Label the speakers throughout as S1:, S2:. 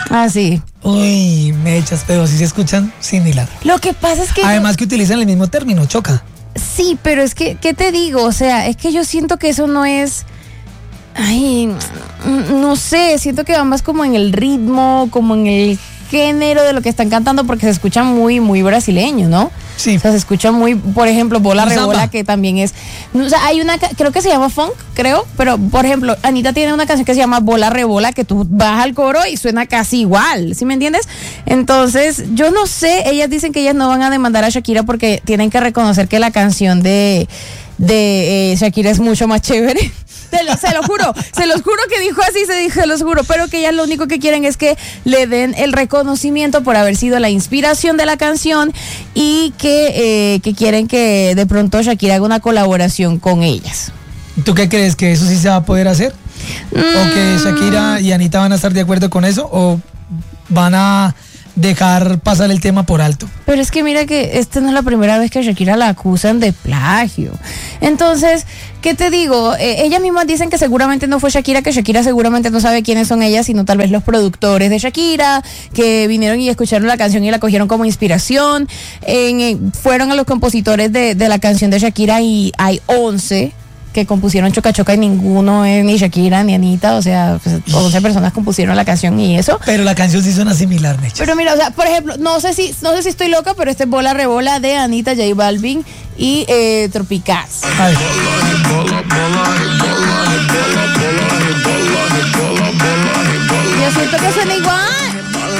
S1: Ah, sí.
S2: Uy, mechas, pero sí se escuchan similar.
S1: Lo que pasa es que...
S2: Además que utilizan el mismo término, choca.
S1: Sí, pero es que, ¿qué te digo? O sea, es que yo siento que eso no es... Ay, no sé, siento que va más como en el ritmo, como en el género de lo que están cantando, porque se escucha muy, muy brasileño, ¿no?
S2: Sí.
S1: O sea, se escucha muy, por ejemplo, Bola
S2: Samba.
S1: Rebola, que también es... O sea, hay una, creo que se llama funk, creo, pero, por ejemplo, Anita tiene una canción que se llama Bola Rebola, que tú vas al coro y suena casi igual, ¿sí me entiendes? Entonces, yo no sé, ellas dicen que ellas no van a demandar a Shakira porque tienen que reconocer que la canción de Shakira es mucho más chévere. Se los juro que dijo así, se los juro, pero que ellas lo único que quieren es que le den el reconocimiento por haber sido la inspiración de la canción y que quieren que de pronto Shakira haga una colaboración con ellas.
S2: ¿Tú qué crees? ¿Que eso sí se va a poder hacer? ¿O que Shakira y Anita van a estar de acuerdo con eso? ¿O van a dejar pasar el tema por alto?
S1: Pero es que mira que esta no es la primera vez que a Shakira la acusan de plagio. Entonces, ¿qué te digo? Ellas mismas dicen que seguramente no fue Shakira, que Shakira seguramente no sabe quiénes son ellas, sino tal vez los productores de Shakira, que vinieron y escucharon la canción y la cogieron como inspiración. Fueron a los compositores de la canción de Shakira y hay 11 que compusieron Choca Choca y ninguno es ni Shakira ni Anita, o sea, pues 11 personas compusieron la canción y eso.
S2: Pero la canción sí suena similar, Mecha.
S1: Pero mira, o sea, por ejemplo, no sé si estoy loca, pero este es Bola Rebola de Anita, J Balvin y Tropicaz.
S2: A ver.
S1: Yo siento que suena igual.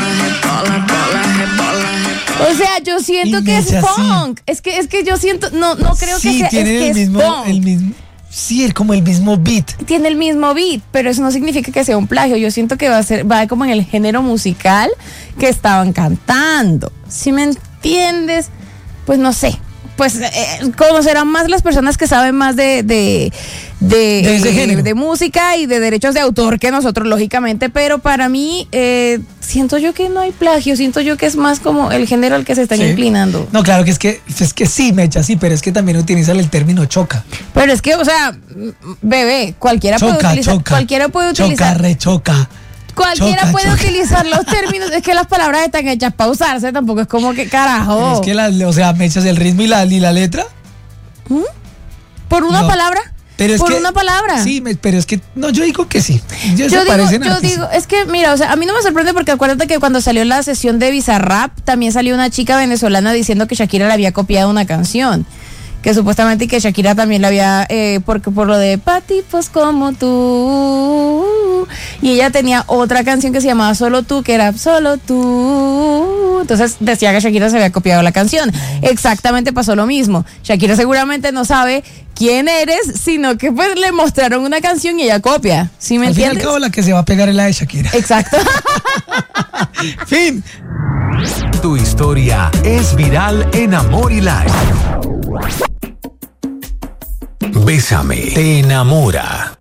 S1: O sea, yo siento que es funk. Es que yo siento, no creo que sea,
S2: tiene
S1: es que
S2: el mismo, sí, es como el mismo beat.
S1: Tiene el mismo beat, pero eso no significa que sea un plagio. Yo siento que va como en el género musical que estaban cantando. ¿Sí me entiendes? Pues no sé. Pues conocerán más las personas que saben más de
S2: ese género,
S1: de música y de derechos de autor que nosotros, lógicamente, pero para mí siento yo que no hay plagio, siento yo que es más como el género al que se están inclinando.
S2: No, claro que es que sí, Mecha, sí, pero es que también utilizan el término choca.
S1: Pero es que, o sea, bebé, cualquiera puede utilizar.
S2: Choca, rechoca.
S1: Cualquiera puede utilizar los términos, es que las palabras están hechas para usarse, tampoco es como que carajo.
S2: Es que Mechas, el ritmo y la letra.
S1: ¿Por una palabra?
S2: Pero es
S1: por
S2: que,
S1: una palabra.
S2: Sí, pero es que, no, yo digo que sí. Yo
S1: digo, es que mira, o sea, a mí no me sorprende porque acuérdate que cuando salió la sesión de Bizarrap, también salió una chica venezolana diciendo que Shakira le había copiado una canción. Que supuestamente que Shakira también la había, porque por lo de pa' tipos como tú. Y ella tenía otra canción que se llamaba Solo Tú, que era Solo Tú. Entonces decía que Shakira se había copiado la canción. Exactamente pasó lo mismo. Shakira seguramente no sabe quién eres, sino que pues le mostraron una canción y ella copia. ¿Sí me entiendes?
S2: Al fin y al cabo la que se va a pegar es la de Shakira.
S1: Exacto.
S2: Fin.
S3: Tu historia es viral en Amor y Live. Bésame, te enamora.